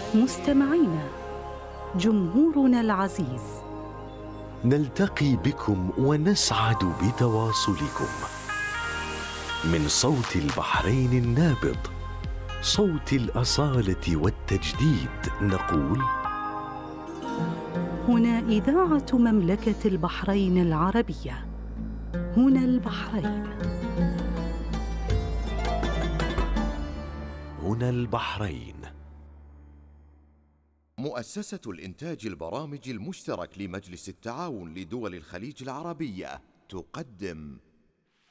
مستمعينا، جمهورنا العزيز، نلتقي بكم ونسعد بتواصلكم من صوت البحرين النابض، صوت الأصالة والتجديد، نقول: هنا إذاعة مملكة البحرين العربية، هنا البحرين، هنا البحرين. مؤسسة الإنتاج البرامج المشترك لمجلس التعاون لدول الخليج العربية تقدم